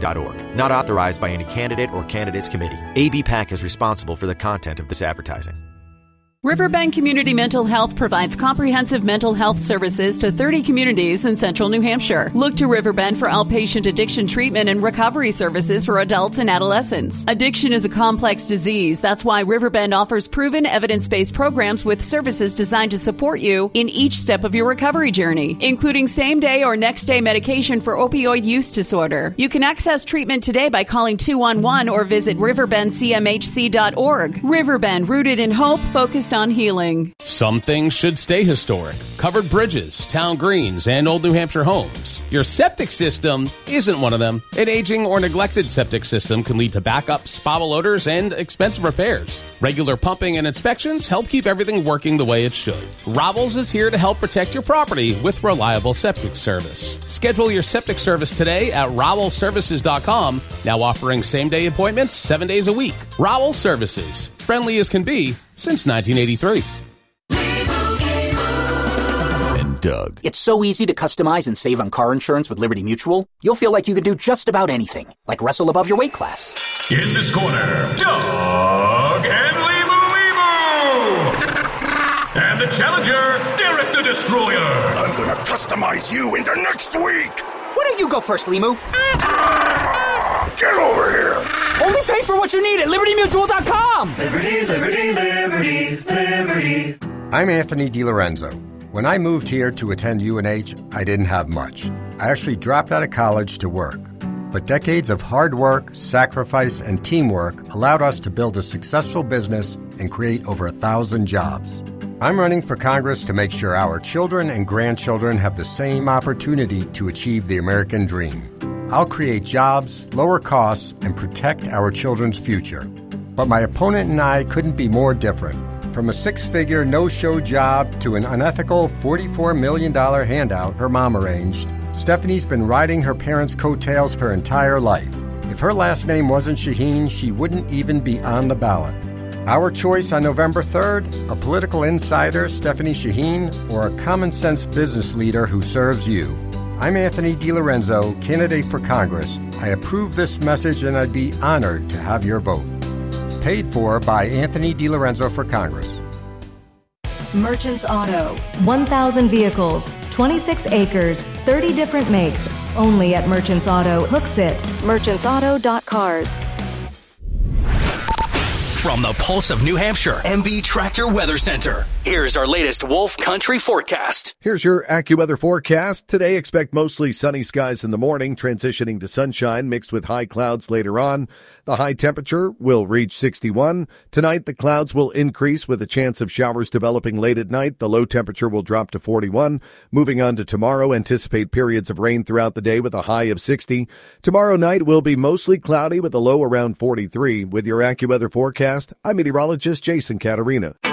abpac.org. Not authorized by any candidate or candidates committee. ABPAC is responsible for the content of this advertising. Riverbend Community Mental Health provides comprehensive mental health services to 30 communities in central New Hampshire. Look to Riverbend for outpatient addiction treatment and recovery services for adults and adolescents. Addiction is a complex disease. That's why Riverbend offers proven evidence-based programs with services designed to support you in each step of your recovery journey, including same-day or next-day medication for opioid use disorder. You can access treatment today by calling 211 or visit riverbendcmhc.org. Riverbend, rooted in hope, focused on healing. Some things should stay historic. Covered bridges, town greens, and old New Hampshire homes. Your septic system isn't one of them. An aging or neglected septic system can lead to backups, foul odors, and expensive repairs. Regular pumping and inspections help keep everything working the way it should. Rowell's is here to help protect your property with reliable septic service. Schedule your septic service today at rowellservices.com, now offering same-day appointments 7 days a week. Rowell Services, friendly as can be since 1983. And Doug. It's so easy to customize and save on car insurance with Liberty Mutual. You'll feel like you can do just about anything, like wrestle above your weight class. In this corner, Doug and Limu. And the challenger, Derek the Destroyer. I'm gonna customize you into next week. Why don't you go first, Limu? Get over here. Only pay for what you need at LibertyMutual.com. Liberty, liberty, liberty, liberty. I'm Anthony DiLorenzo. When I moved here to attend UNH, I didn't have much. I actually dropped out of college to work. But decades of hard work, sacrifice, and teamwork allowed us to build a successful business and create over 1,000 jobs. I'm running for Congress to make sure our children and grandchildren have the same opportunity to achieve the American dream. I'll create jobs, lower costs, and protect our children's future. But my opponent and I couldn't be more different. From a six-figure no-show job to an unethical $44 million handout her mom arranged, Stephanie's been riding her parents' coattails her entire life. If her last name wasn't Shaheen, she wouldn't even be on the ballot. Our choice on November 3rd, a political insider, Stephanie Shaheen, or a common-sense business leader who serves you. I'm Anthony DiLorenzo, candidate for Congress. I approve this message and I'd be honored to have your vote. Paid for by Anthony DiLorenzo for Congress. Merchants Auto. 1,000 vehicles, 26 acres, 30 different makes. Only at Merchants Auto. Hooksett. merchantsauto.cars. From the Pulse of New Hampshire, MB Tractor Weather Center. Here's our latest Wolf Country forecast. Here's your AccuWeather forecast. Today, expect mostly sunny skies in the morning, transitioning to sunshine mixed with high clouds later on. The high temperature will reach 61. Tonight, the clouds will increase with a chance of showers developing late at night. The low temperature will drop to 41. Moving on to tomorrow, anticipate periods of rain throughout the day with a high of 60. Tomorrow night will be mostly cloudy with a low around 43. With your AccuWeather forecast, I'm meteorologist Jason Caterina.